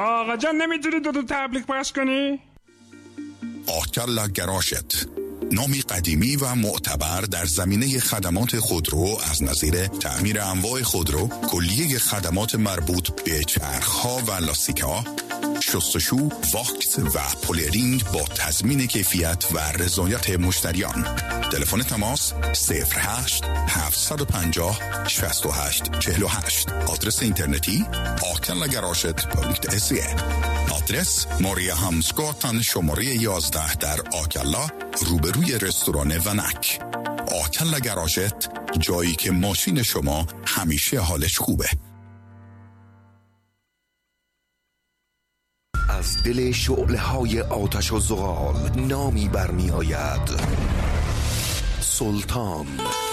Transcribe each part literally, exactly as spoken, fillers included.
آقا جان نمیتونی دو دو تبلیغ پخش کنی؟ آکلا گراشت، نامی قدیمی و معتبر در زمینه خدمات خودرو از نظیر تعمیر انواع خودرو، کلیه خدمات مربوط به چرخ‌ها و لاستیک‌ها، شستشو، واکس و پولرینگ با تضمین کیفیت و رضایت مشتریان. تلفن تماس صفر هشت هفت پنج صفر شش هشت چهل و هشت. آدرس اینترنتی آکلا گراشت دات سی. آدرس ماریا همسگاتن شماره یازده در آکلا روبروی رستوران ونک. آکلا گراشت، جایی که ماشین شما همیشه حالش خوبه. از دل شعله‌های آتش و زغال نامی برمی آید: سلطان.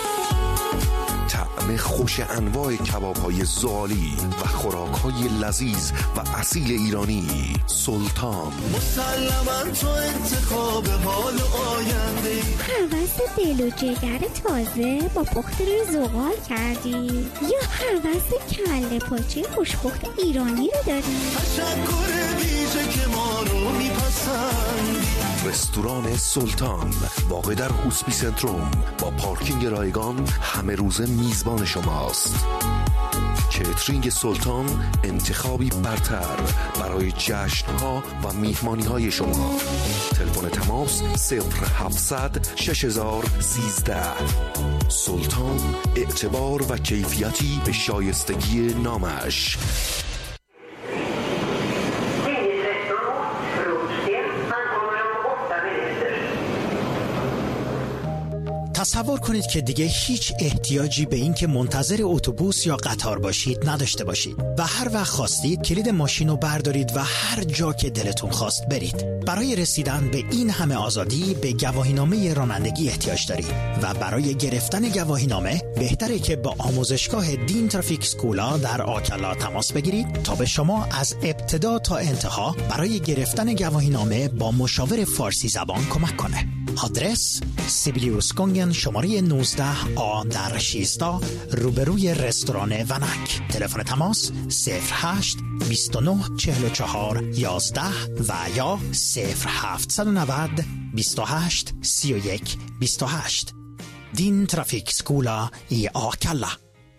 طعم خوش انواع کباب‌های زغالی و خوراک‌های لذیذ و اصیل ایرانی. سلطان. مسلماً تو انتخاب حال آینده. هوس دل و جگر تازه با پخت روی زغال کردی یا هوس کله پاچه خوشپخت ایرانی رو داری؟ تشکر ویژه که ما رو میپسندی. رستوران سلطان واقع در هوسپی سنتروم با پارکینگ رایگان همه روزه میزبان شماست. کیترینگ سلطان انتخابی برتر برای جشن‌ها و میهمانی‌های شما. تلفن تماس صفر هفتصد شش هزار سیزده. سلطان، اعتبار و کیفیتی به شایستگی نامش. تصور کنید که دیگه هیچ احتیاجی به این که منتظر اتوبوس یا قطار باشید نداشته باشید و هر وقت خواستید کلید ماشین رو بردارید و هر جا که دلتون خواست برید. برای رسیدن به این همه آزادی به گواهینامه رانندگی احتیاج دارید و برای گرفتن گواهینامه بهتره که با آموزشگاه دین ترافیک سکولا در آکلا تماس بگیرید تا به شما از ابتدا تا انتها برای گرفتن گواهینامه با مشاور فارسی زبان کمک کنه. آدرس سیبیلیوس گونگن شماره نوزده آ در شیستا روبروی رستوران ونک. تلفن تماس صفر هشت بیست و نه چهل و چهار یازده و یا صفر هفت نه نه بیست و هشت سی و یک بیست و هشت. دین ترافیک سکولا ای آکلا.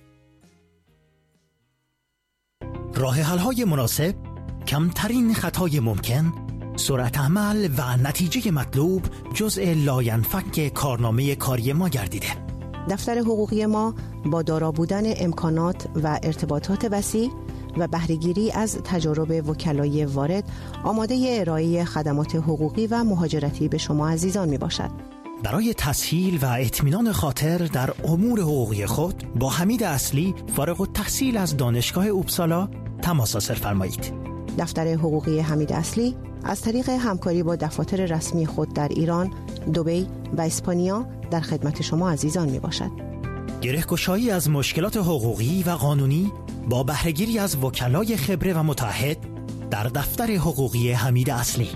راه حل های مناسب، کمترین خطای ممکن، سرعت عمل و نتیجه مطلوب جزء لاینفک کارنامه کاری ما گردیده. دفتر حقوقی ما با دارا بودن امکانات و ارتباطات وسیع و بهره‌گیری از تجارب وکلای وارد آماده ارائه خدمات حقوقی و مهاجرتی به شما عزیزان می باشد. برای تسهیل و اطمینان خاطر در امور حقوقی خود با حمید اصلی فارغ التحصیل از دانشگاه اوبسالا تماس حاصل فرمایید. دفتر حقوقی حمید اصلی از طریق همکاری با دفاتر رسمی خود در ایران، دبی و اسپانیا در خدمت شما عزیزان می باشد. گره‌گشایی از مشکلات حقوقی و قانونی با بهره‌گیری از وکلای خبره و متعهد در دفتر حقوقی حمید اصلی.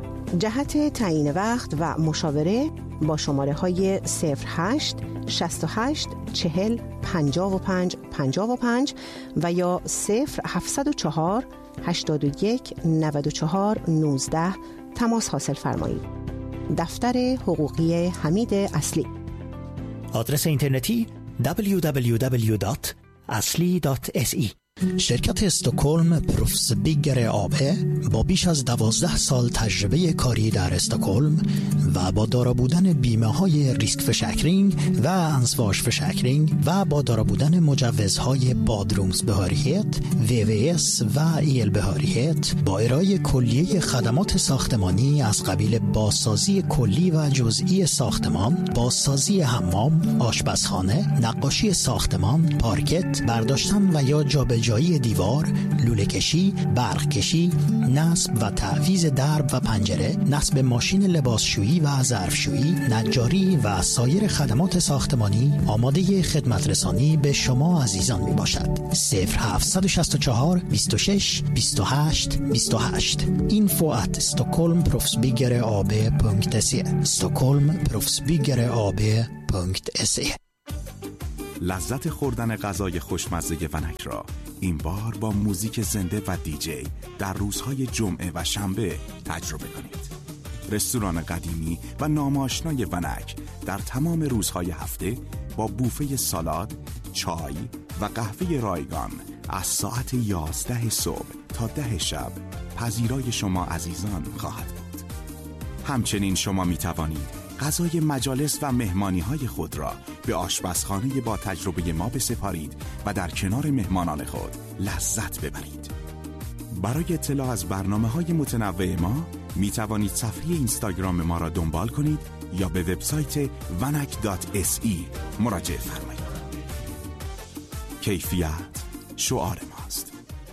جهت تعیین وقت و مشاوره با شماره های صفر هشت شصت و هشت چهل پنجاه و پنج پنجاه و پنج و یا صفر هفتصد و چهار هشتاد و یک نود و چهار نوزده تماس حاصل فرمایید. دفتر حقوقی حمید اصلی. آدرس اینترنتی دبلیو دبلیو دبلیو دات اصلی دات اس ای. شرکت استکهلم پروفس بیگر آبه با بیش از دوازده سال تجربه کاری در استکهلم و با دارا بودن بیمه های ریسک فشکرینگ و انسواش فشکرینگ و با دارا بودن مجوزهای بادرومز بهاریت، وی وی اس و ایل بهاریت با ارائه کلیه خدمات ساختمانی از قبیل بازسازی کلی و جزئی ساختمان، بازسازی حمام، آشپزخانه، نقاشی ساختمان، پارکت، برداشتن و یا جابجایی جایی دیوار، لوله کشی، برق کشی، نصب و تعویض درب و پنجره، نصب ماشین لباسشویی و ظرفشویی، نجاری و سایر خدمات ساختمانی آماده خدمت رسانی به شما عزیزان می باشد. صفر هفت شش چهار بیست و شش بیست و هشت بیست و هشت. info at stockholmproffsbyggeraab.se stockholmproffsbyggeraab.se. لذت خوردن غذای خوشمزه ونک را این بار با موزیک زنده و دیجی در روزهای جمعه و شنبه تجربه کنید. رستوران قدیمی و ناماشنای ونک در تمام روزهای هفته با بوفه سالاد، چای و قهوه رایگان از ساعت یازده صبح تا ده شب پذیرای شما عزیزان خواهد بود. همچنین شما می توانید غذای مجالس و مهمانی های خود را به آشپزخانه با تجربه ما بسپارید و در کنار مهمانان خود لذت ببرید. برای اطلاع از برنامه های متنوع ما می توانید صفحه اینستاگرام ما را دنبال کنید یا به وبسایت ونک دات اس ای مراجعه فرمایید. کیفیت شعار ماست.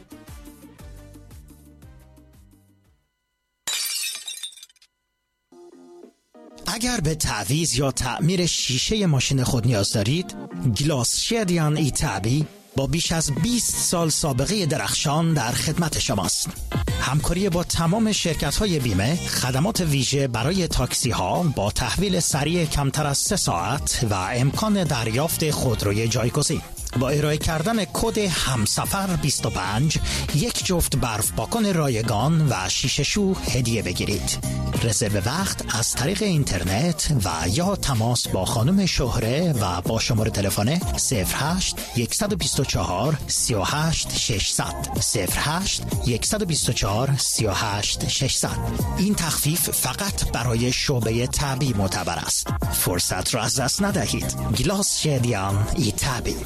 اگر به تعویض یا تعمیر شیشه ماشین خود نیاز دارید، گلاس شدیان ایتابی با بیش از بیست سال سابقه درخشان در خدمت شماست. همکاری با تمام شرکت‌های بیمه، خدمات ویژه برای تاکسی ها با تحویل سریع کمتر از سه ساعت و امکان دریافت خودروی جایگزین. با ارائه کردن کد همسفر بیست و پنج یک جفت برف پاکن رایگان و شیشه شو هدیه بگیرید. رزرو وقت از طریق اینترنت و یا تماس با خانم شهره و با شماره تلفن صفر هشت یک دو چهار سه هشت شش صفر صفر صفر هشت یک دو چهار سه هشت شش صفر. این تخفیف فقط برای شعبه تبی معتبر است. فرصت را از دست ندهید. گلاس شدیان ایتابی.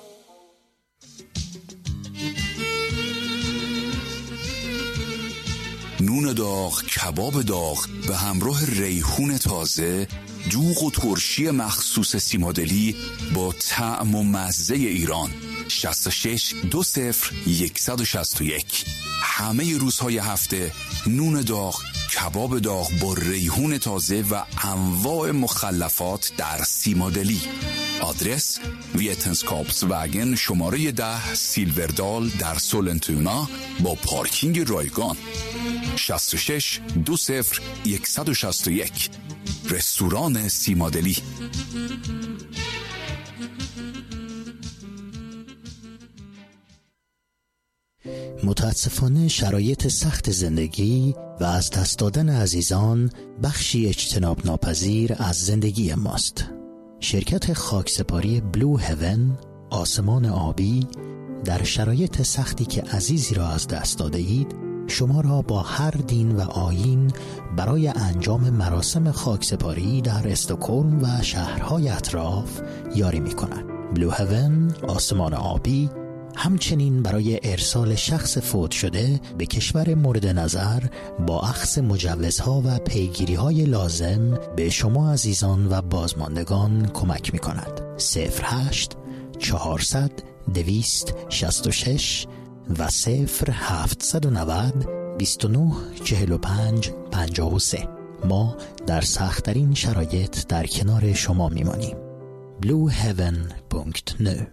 نون داغ، کباب داغ به همراه ریحون تازه، دوغ و ترشی مخصوص سیمادلی با طعم و مزه ایران. شصت و شش دو صفر یک شش یک. همه روزهای هفته نون داغ، کباب داغ با ریحون تازه و انواع مخلفات در سیمادلی. آدرس ویتنسکاپس وگن شماره ده سیلوردال در سولنتونا با پارکینگ رایگان. شصت و شش دو صفر یک شش یک. رستوران سیمادلی. متاسفانه شرایط سخت زندگی و از دست دادن عزیزان بخشی اجتناب ناپذیر از زندگی ماست. شرکت خاکسپاری بلو هیون، آسمان آبی، در شرایط سختی که عزیزی را از دست داده اید شما را با هر دین و آیین برای انجام مراسم خاکسپاری در استکهلم و شهرهای اطراف یاری می کند. بلو هیون، آسمان آبی، همچنین برای ارسال شخص فوت شده به کشور مورد نظر با اخذ مجوزها و پیگیری‌های لازم به شما عزیزان و بازماندگان کمک می کند. صفر هشت چهارصد دویست شصت و شش و صفر هفتصد و نود بیست و نه چهل و پنج پنجاه و سه. ما در سخت‌ترین شرایط در کنار شما میمانیم. بلو هیون دات نت.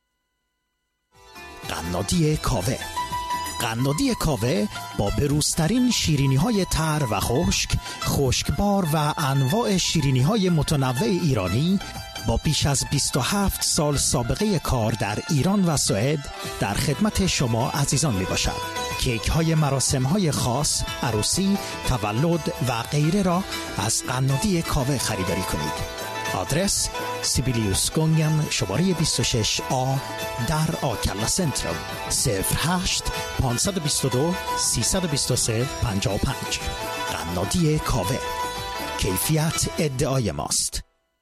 قنادی کاوه. قنادی کاوه با بروزترین شیرینی های تر و خشک، خشکبار و انواع شیرینی های متنوع ایرانی با بیش از بیست و هفت سال سابقه کار در ایران و سوئد در خدمت شما عزیزان می باشد. کیک های مراسم های خاص، عروسی، تولد و غیره را از قنادی کاوه خریداری کنید. آدرس سیبیلیوس گونگن شماره بیست و شش آ در آکلا سنترال. صفر هشت پانصد و بیست و دو سیصد و بیست و سه پنجاه و پنج. قنادی کاوه، کیفیت ادعای ماست.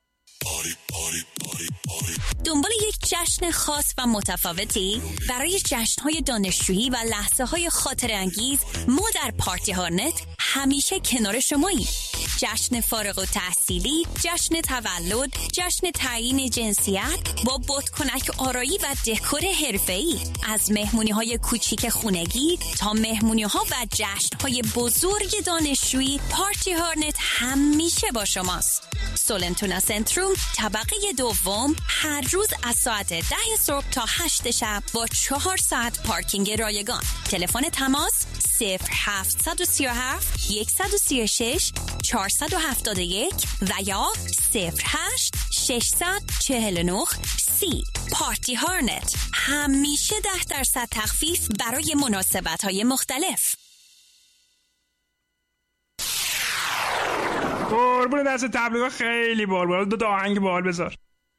دنبال یک جشن خاص و متفاوتی؟ برای جشن‌های دانشجویی و لحظه‌های خاطره انگیز ما در پارتی هارنت همیشه کنار شماییم. جشن فارغ التحصیلی، جشن تولد، جشن تعیین جنسیت با بادکنک آرایی و دکور حرفه‌ای، از مهمونی‌های کوچیک خونگی تا مهمونی‌ها و جشن‌های بزرگ دانشجویی، پارتی هارنت همیشه با شماست. سولنتونا سنتروم طبقه دوم، هر روز از ساعت ده صبح تا هشت شب با چهار ساعت پارکینگ رایگان. تلفن تماس صفر هفت سه هفت یک سه شش چهار هفت یک و یا صفر هشت شش چهار نه سی. پارتی هارنت، همیشه ده درصد تخفیف برای مناسبت های مختلف. قربون دست تبلیغات خیلی بال بال. دو تا آهنگ بال بذار.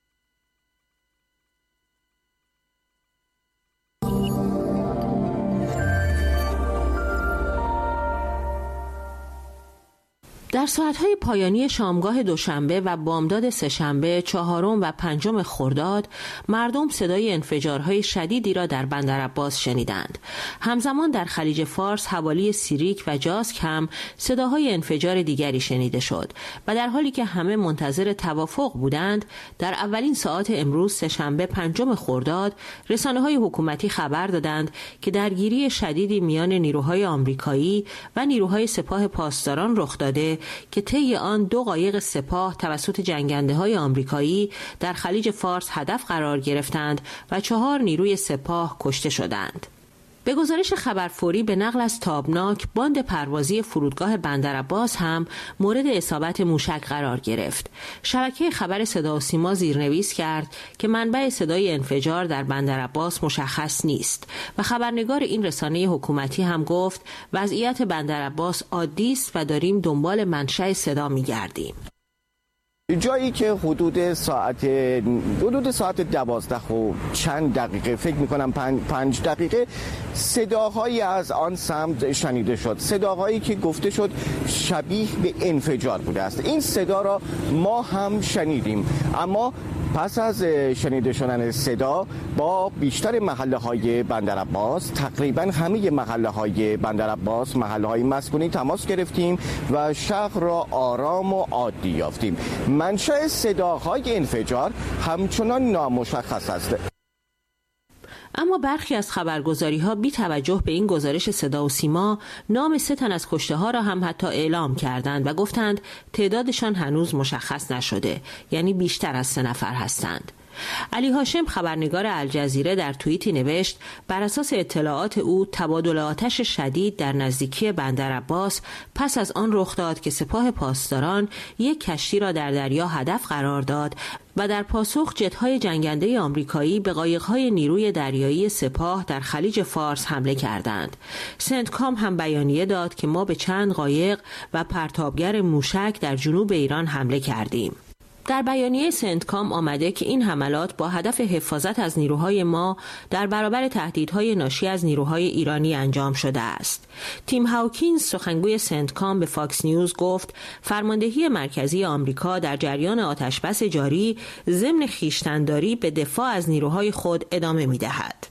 در ساعتهای پایانی شامگاه دوشنبه و بامداد سه‌شنبه چهارم و پنجم خرداد مردم صدای انفجارهای شدیدی را در بندر عباس شنیدند. همزمان در خلیج فارس حوالی سیریک و جاسک هم صداهای انفجار دیگری شنیده شد و در حالی که همه منتظر توافق بودند، در اولین ساعات امروز سه‌شنبه پنجم خرداد رسانه‌های حکومتی خبر دادند که درگیری شدیدی میان نیروهای آمریکایی و نیروهای سپاه پاسداران رخ داده که طی آن دو قایق سپاه توسط جنگنده‌های آمریکایی در خلیج فارس هدف قرار گرفتند و چهار نیروی سپاه کشته شدند. به گزارش خبر فوری به نقل از تابناک، باند پروازی فرودگاه بندر عباس هم مورد اصابت موشک قرار گرفت. شبکه خبر صدا و سیما زیرنویس کرد که منبع صدای انفجار در بندر عباس مشخص نیست و خبرنگار این رسانه حکومتی هم گفت وضعیت بندر عباس عادی است و داریم دنبال منشأ صدا می‌گردیم. جایی که حدود ساعت حدود ساعت دوازده و چند دقیقه، فکر میکنم پنج, پنج دقیقه، صداهایی از آن سمت شنیده شد، صداهایی که گفته شد شبیه به انفجار بوده است. این صدا را ما هم شنیدیم، اما پس از شنیده شدن صدا با بیشتر محله های بندر عباس، تقریبا همه محله های بندر عباس، محله های مسکونی، تماس گرفتیم و شهر را آرام و عادی یافتیم. منشأ صداهای انفجار همچنان نامشخص است. اما برخی از خبرگزاری‌ها بی توجه به این گزارش صدا و سیما نام سه تن از کشته‌ها را هم حتی اعلام کردند و گفتند تعدادشان هنوز مشخص نشده، یعنی بیشتر از سه نفر هستند. علی هاشم خبرنگار الجزیره در توییتی نوشت بر اساس اطلاعات او تبادل آتش شدید در نزدیکی بندر عباس پس از آن رخ داد که سپاه پاسداران یک کشتی را در دریا هدف قرار داد و در پاسخ جت‌های جنگنده آمریکایی به قایق‌های نیروی دریایی سپاه در خلیج فارس حمله کردند. سنتکام هم بیانیه داد که ما به چند قایق و پرتابگر موشک در جنوب ایران حمله کردیم. در بیانیه سنتکام آمده که این حملات با هدف حفاظت از نیروهای ما در برابر تهدیدهای ناشی از نیروهای ایرانی انجام شده است. تیم هاوکینز سخنگوی سنتکام به فاکس نیوز گفت فرماندهی مرکزی آمریکا در جریان آتشبس جاری ضمن خویشتن‌داری به دفاع از نیروهای خود ادامه می‌دهد.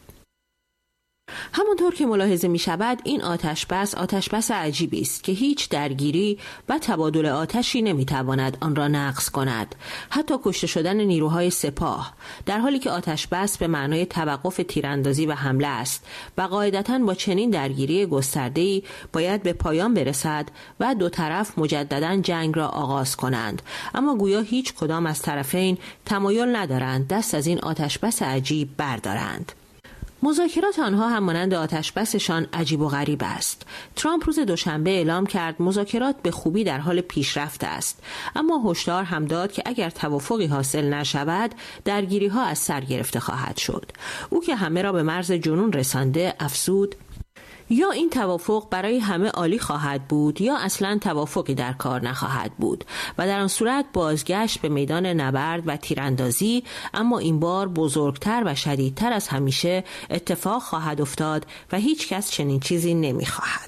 همانطور که ملاحظه می شود این آتشبس آتشبس عجیبی است که هیچ درگیری و تبادل آتشی نمی تواند آن را نقض کند، حتی کشته شدن نیروهای سپاه، در حالی که آتشبس به معنای توقف تیراندازی و حمله است و قاعدتاً با چنین درگیری گسترده‌ای باید به پایان برسد و دو طرف مجدداً جنگ را آغاز کنند، اما گویا هیچ کدام از طرفین تمایل ندارند دست از این آتشبس عجیب بردارند. مذاکرات آنها هم مانند آتشبسشان عجیب و غریب است. ترامپ روز دوشنبه اعلام کرد مذاکرات به خوبی در حال پیشرفت است، اما هشدار هم داد که اگر توافقی حاصل نشود درگیری‌ها از سر گرفته خواهد شد. او که همه را به مرز جنون رسانده افزود یا این توافق برای همه عالی خواهد بود یا اصلاً توافقی در کار نخواهد بود و در آن صورت بازگشت به میدان نبرد و تیراندازی، اما این بار بزرگتر و شدیدتر از همیشه اتفاق خواهد افتاد و هیچ کس چنین چیزی نمی‌خواهد.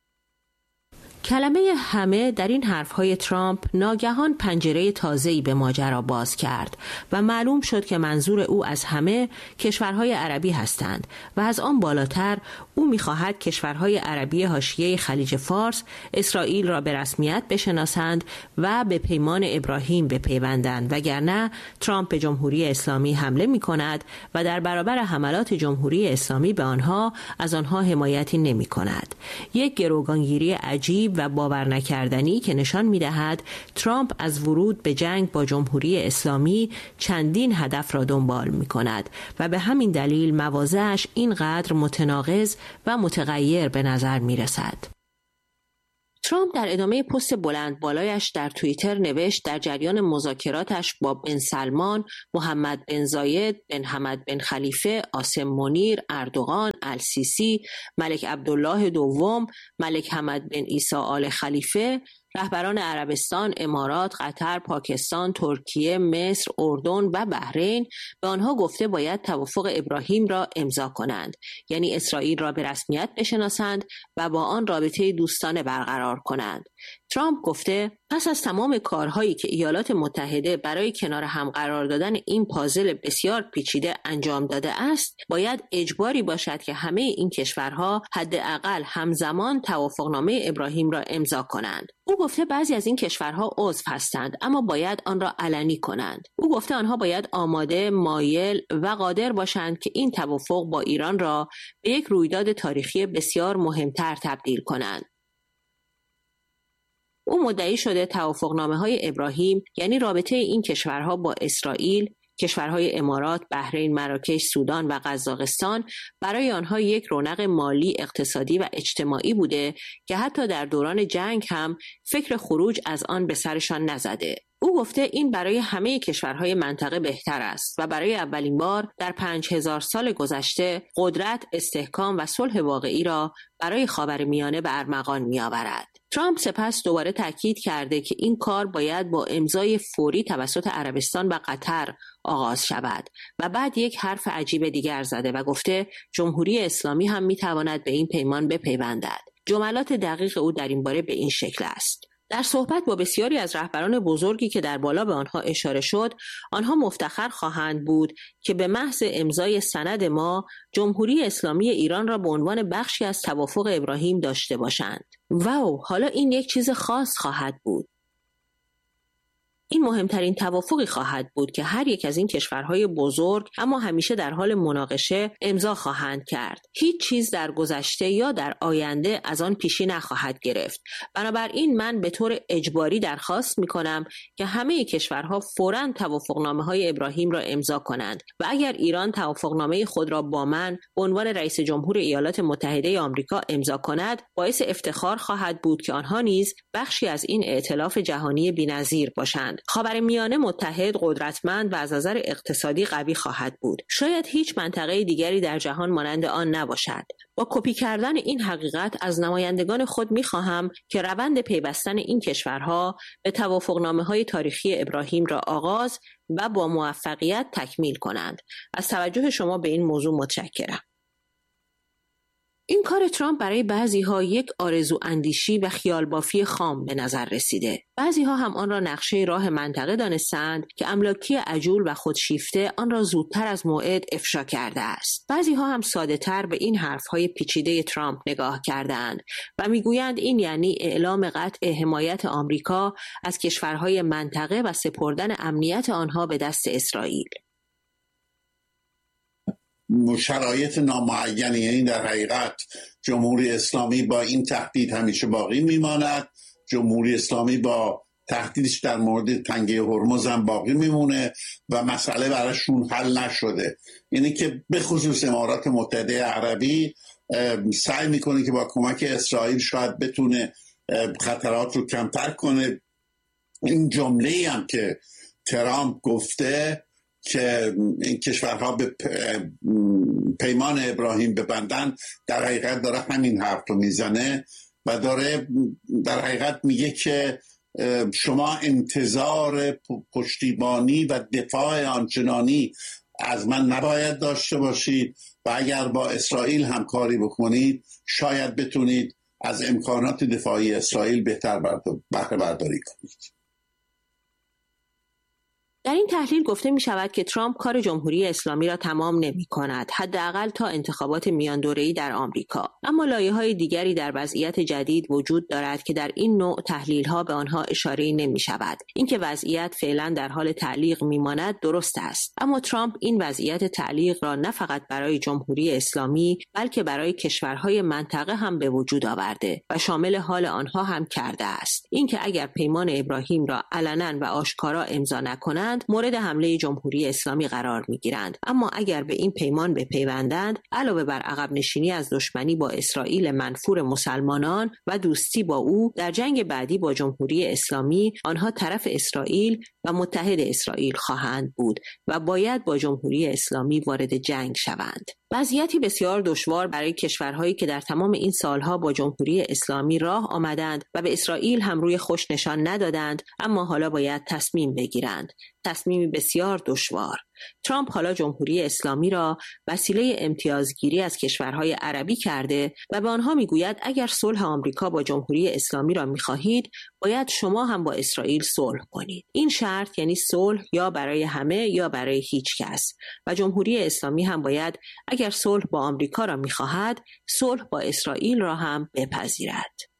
کلمه همه در این حرفهای ترامپ ناگهان پنجره تازه‌ای به ماجرا باز کرد و معلوم شد که منظور او از همه کشورهای عربی هستند و از آن بالاتر او می‌خواهد کشورهای عربی حاشیه خلیج فارس اسرائیل را به رسمیت بشناسند و به پیمان ابراهیم بپیوندند، وگرنه ترامپ به جمهوری اسلامی حمله می‌کند و در برابر حملات جمهوری اسلامی به آنها از آنها حمایتی نمی‌کند. یک گروگانگیری عجیب و باور نکردنی که نشان می‌دهد ترامپ از ورود به جنگ با جمهوری اسلامی چندین هدف را دنبال می‌کند و به همین دلیل مواضعش اینقدر متناقض و متغیر به نظر می‌رسد. ترامپ در ادامه پست بلند بالایش در توییتر نوشت در جریان مذاکراتش با بن سلمان، محمد بن زاید، بن حمد بن خلیفه، عاصم منیر، اردوغان، السیسی، ملک عبدالله دوم، ملک حمد بن عیسی آل خلیفه، رهبران عربستان، امارات، قطر، پاکستان، ترکیه، مصر، اردن و بحرین به آنها گفته باید توافق ابراهیم را امضا کنند، یعنی اسرائیل را به رسمیت بشناسند و با آن رابطه دوستانه برقرار کنند. ترامپ گفته پس از تمام کارهایی که ایالات متحده برای کنار هم قرار دادن این پازل بسیار پیچیده انجام داده است، باید اجباری باشد که همه این کشورها حداقل همزمان توافقنامه ابراهیم را امضا کنند. او گفته بعضی از این کشورها عضو هستند اما باید آن را علنی کنند. او گفته آنها باید آماده، مایل و قادر باشند که این توافق با ایران را به یک رویداد تاریخی بسیار مهمتر تبدیل کنند. او مدعی شده توافقنامه‌های ابراهیم، یعنی رابطه این کشورها با اسرائیل، کشورهای امارات، بحرین، مراکش، سودان و قزاقستان برای آنها یک رونق مالی، اقتصادی و اجتماعی بوده که حتی در دوران جنگ هم فکر خروج از آن به سرشان نزده. او گفته این برای همه کشورهای منطقه بهتر است و برای اولین بار در پنج هزار سال گذشته قدرت، استحکام و صلح واقعی را برای خاورمیانه به ارمغان می‌آورد. ترامپ سپس دوباره تاکید کرده که این کار باید با امضای فوری توسط عربستان و قطر آغاز شود و بعد یک حرف عجیب دیگر زده و گفته جمهوری اسلامی هم می‌تواند به این پیمان بپیوندد. جملات دقیق او در این باره به این شکل است: در صحبت با بسیاری از رهبران بزرگی که در بالا به آنها اشاره شد، آنها مفتخر خواهند بود که به محض امضای سند ما جمهوری اسلامی ایران را به عنوان بخشی از توافق ابراهیم داشته باشند. واو، حالا این یک چیز خاص خواهد بود. این مهمترین توافقی خواهد بود که هر یک از این کشورهای بزرگ اما همیشه در حال مناقشه امضا خواهند کرد. هیچ چیز در گذشته یا در آینده از آن پیشی نخواهد گرفت. بنابراین من به طور اجباری درخواست می‌کنم که همه کشورها فوراً توافقنامه‌های ابراهیم را امضا کنند و اگر ایران توافقنامه خود را با من به عنوان رئیس جمهور ایالات متحده آمریکا امضا کند، باعث افتخار خواهد بود که آنها نیز بخشی از این ائتلاف جهانی بی‌نظیر باشند. خاورمیانه متحد، قدرتمند و از نظر اقتصادی قوی خواهد بود. شاید هیچ منطقه دیگری در جهان مانند آن نباشد. با کپی کردن این حقیقت از نمایندگان خود می‌خواهم که روند پیوستن این کشورها به توافقنامه‌های تاریخی ابراهیم را آغاز و با موفقیت تکمیل کنند. از توجه شما به این موضوع متشکرم. این کار ترامپ برای بعضی‌ها یک آرزو اندیشی و خیال بافی خام به نظر رسیده. بعضی‌ها هم آن را نقشه راه منطقه دانستند که املاکی عجول و خودشیفته آن را زودتر از موعد افشا کرده است. بعضی‌ها هم ساده‌تر به این حرف‌های پیچیده ترامپ نگاه کردند و می‌گویند این یعنی اعلام قطع حمایت آمریکا از کشورهای منطقه و سپردن امنیت آنها به دست اسرائیل. شرایط نامعینی، یعنی در حقیقت جمهوری اسلامی با این تهدید همیشه باقی میماند. جمهوری اسلامی با تهدیدش در مورد تنگه هرمز هم باقی میمونه و مسئله براشون حل نشده. یعنی که به خصوص امارات متحده عربی سعی میکنه که با کمک اسرائیل شاید بتونه خطرات رو کمتر کنه. این جمله‌ای هم که ترامپ گفته که این کشورها به پیمان ابراهیم ببندن، در حقیقت داره همین حرف رو میزنه و داره در حقیقت میگه که شما انتظار پشتیبانی و دفاع آنچنانی از من نباید داشته باشید و اگر با اسرائیل همکاری بکنید شاید بتونید از امکانات دفاعی اسرائیل بهتر بهره برداری کنید. در این تحلیل گفته می شود که ترامپ کار جمهوری اسلامی را تمام نمی کند، حداقل تا انتخابات میان دوره‌ای در آمریکا. اما لایه‌های دیگری در وضعیت جدید وجود دارد که در این نوع تحلیل‌ها به آنها اشاره نمی شود. اینکه وضعیت فعلا در حال تعلیق می ماند درست است، اما ترامپ این وضعیت تعلیق را نه فقط برای جمهوری اسلامی بلکه برای کشورهای منطقه هم به وجود آورده و شامل حال آنها هم کرده است. اینکه اگر پیمان ابراهیم را علنا و آشکارا امضا نکنند کنند مورد حمله جمهوری اسلامی قرار میگیرند. اما اگر به این پیمان بپیوندند، علاوه بر عقب نشینی از دشمنی با اسرائیل منفور مسلمانان و دوستی با او، در جنگ بعدی با جمهوری اسلامی آنها طرف اسرائیل و متحد اسرائیل خواهند بود و باید با جمهوری اسلامی وارد جنگ شوند. وضعیتی بسیار دشوار برای کشورهایی که در تمام این سالها با جمهوری اسلامی راه آمدند و به اسرائیل هم روی خوش نشان ندادند، اما حالا باید تصمیم بگیرند. تصمیمی بسیار دشوار. ترامپ حالا جمهوری اسلامی را وسیله امتیازگیری از کشورهای عربی کرده و به آنها میگوید اگر صلح آمریکا با جمهوری اسلامی را میخواهید، باید شما هم با اسرائیل صلح کنید. این شرط یعنی صلح یا برای همه یا برای هیچ کس و جمهوری اسلامی هم باید اگر صلح با آمریکا را میخواهد، صلح با اسرائیل را هم بپذیرد.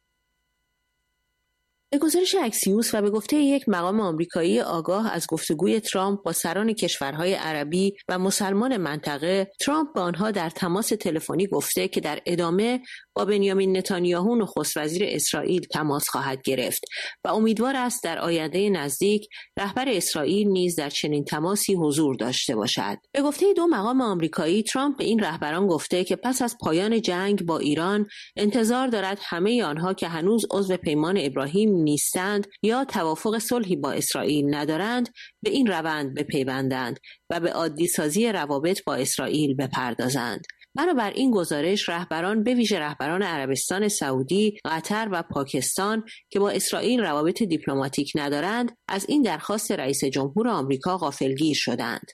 به گزارش اکسیوس و به گفته یک مقام آمریکایی آگاه از گفتگوی ترامپ با سران کشورهای عربی و مسلمان منطقه، ترامپ با آنها در تماس تلفنی گفته که در ادامه با بنیامین نتانیاهو نخست وزیر اسرائیل تماس خواهد گرفت و امیدوار است در آینده نزدیک رهبر اسرائیل نیز در چنین تماسی حضور داشته باشد. به گفته دو مقام آمریکایی، ترامپ به این رهبران گفته که پس از پایان جنگ با ایران انتظار دارد همه آنها که هنوز عضو پیمان ابراهیم نیستند یا توافق صلحی با اسرائیل ندارند به این روند بپیوندند و به عادی سازی روابط با اسرائیل بپردازند. بنابر این گزارش رهبران به ویژه رهبران عربستان سعودی، قطر و پاکستان که با اسرائیل روابط دیپلماتیک ندارند، از این درخواست رئیس جمهور آمریکا غافلگیر شدند.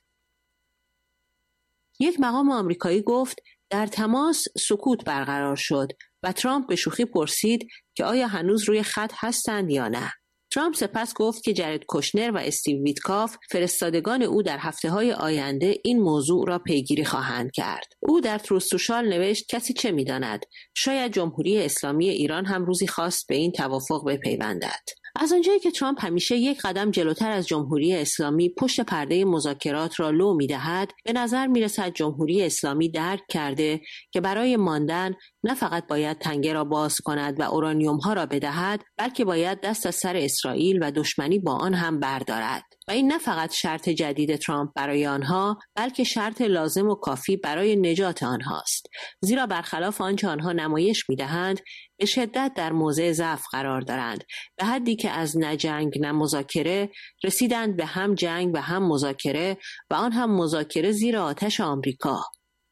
یک مقام آمریکایی گفت در تماس سکوت برقرار شد و ترامپ به شوخی پرسید که آیا هنوز روی خط هستند یا نه. ترامپ سپس گفت که جرد کوشنر و استیو ویتکاف فرستادگان او در هفته‌های آینده این موضوع را پیگیری خواهند کرد. او در تروث سوشال نوشت کسی چه می‌داند؟ شاید جمهوری اسلامی ایران هم روزی خواست به این توافق بپیوندد. از آنجایی که ترامپ همیشه یک قدم جلوتر از جمهوری اسلامی پشت پرده مذاکرات را لو می‌دهد، به نظر می‌رسد جمهوری اسلامی درک کرده که برای ماندن نه فقط باید تنگه را باز کند و اورانیوم‌ها را بدهد، بلکه باید دست از سر اسرائیل و دشمنی با آن هم بردارد. و این نه فقط شرط جدید ترامپ برای آنها، بلکه شرط لازم و کافی برای نجات آنهاست. زیرا برخلاف آنچه آنها نمایش می‌دهند، به شدت در موضع ضعف قرار دارند، به حدی که از نه جنگ نه مذاکره رسیدند به هم جنگ و هم مذاکره و آن هم مذاکره زیر آتش آمریکا.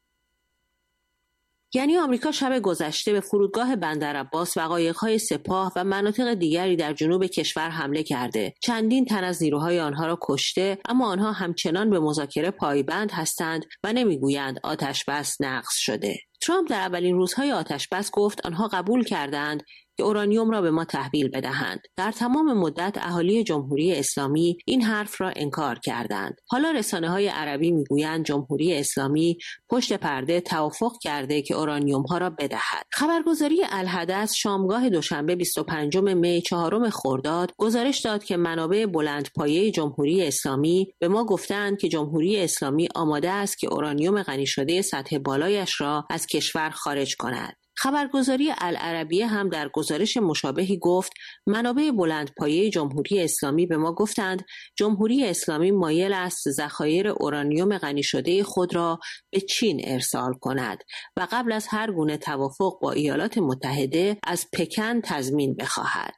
یعنی آمریکا شب گذشته به فرودگاه بندرعباس و قایق‌های سپاه و مناطق دیگری در جنوب کشور حمله کرده. چندین تن از نیروهای آنها را کشته، اما آنها همچنان به مذاکره پایبند هستند و نمیگویند آتش بس نقض شده. ترامپ در اولین روزهای آتش بس گفت آنها قبول کردند که اورانیوم را به ما تحویل بدهند. در تمام مدت اهالی جمهوری اسلامی این حرف را انکار کردند. حالا رسانه‌های عربی میگویند جمهوری اسلامی پشت پرده توافق کرده که اورانیوم ها را بدهد. خبرگزاری الحدث شامگاه دوشنبه بیست و پنجم می چهارم خرداد گزارش داد که منابع بلندپایه جمهوری اسلامی به ما گفتند که جمهوری اسلامی آماده است که اورانیوم غنی شده سطح بالایش را از کشور خارج کند. خبرگزاری العربیه هم در گزارش مشابهی گفت منابع بلندپایه جمهوری اسلامی به ما گفتند جمهوری اسلامی مایل است ذخایر اورانیوم غنی شده خود را به چین ارسال کند و قبل از هر گونه توافق با ایالات متحده از پکن تضمین بخواهد.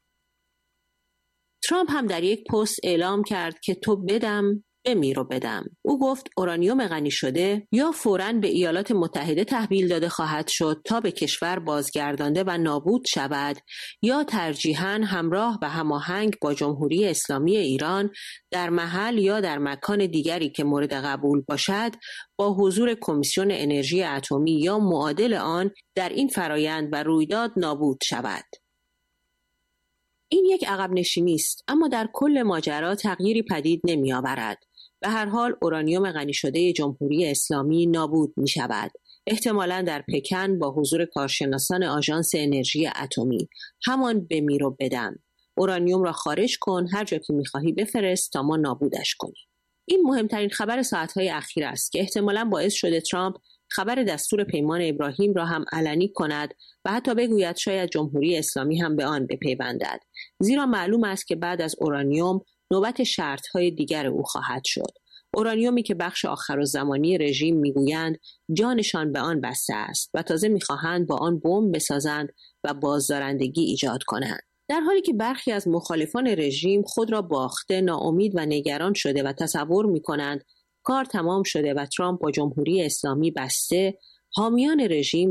ترامپ هم در یک پست اعلام کرد که تو بدم بمیر و بدم. او گفت اورانیوم غنی شده یا فوراً به ایالات متحده تحویل داده خواهد شد تا به کشور بازگردانده و نابود شود یا ترجیحاً همراه و هماهنگ با جمهوری اسلامی ایران در محل یا در مکان دیگری که مورد قبول باشد با حضور کمیسیون انرژی اتمی یا معادل آن در این فرایند و رویداد نابود شود. این یک عقب نشینی است، اما در کل ماجرا تغییری پدید نمی آورد. به هر حال اورانیوم غنی شده جمهوری اسلامی نابود می شود. احتمالاً در پکن با حضور کارشناسان آژانس انرژی اتمی. همان بمیر و بدم. اورانیوم را خارج کن، هر جا که می خواهی بفرست تا ما نابودش کنیم. این مهمترین خبر ساعتهای اخیر است که احتمالاً باعث شده ترامپ خبر دستور پیمان ابراهیم را هم علنی کند و حتی بگوید شاید جمهوری اسلامی هم به آن بپیوندد. زیرا معلوم است که بعد از اورانیوم نوبت شرط‌های دیگر او خواهد شد. اورانیومی که بخش آخرالزمانی رژیم میگویند جانشان به آن بسته است و تازه میخواهند با آن بمب بسازند و بازدارندگی ایجاد کنند. در حالی که برخی از مخالفان رژیم خود را باخته، ناامید و نگران شده و تصور میکنند کار تمام شده و ترامپ با جمهوری اسلامی بسته، حامیان رژیم